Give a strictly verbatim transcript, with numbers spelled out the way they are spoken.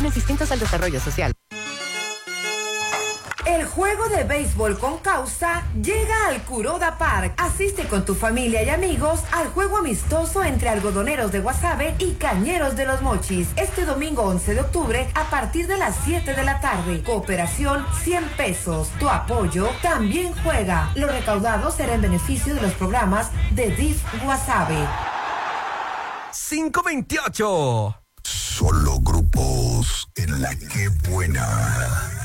fines distintos al desarrollo social. El juego de béisbol con causa llega al Kuroda Park. Asiste con tu familia y amigos al juego amistoso entre algodoneros de Guasave y cañeros de los Mochis. Este domingo once de octubre a partir de las siete de la tarde. Cooperación cien pesos. Tu apoyo también juega. Lo recaudado será en beneficio de los programas de D I F Guasave. cinco veintiocho. Solo grupos en la que buena.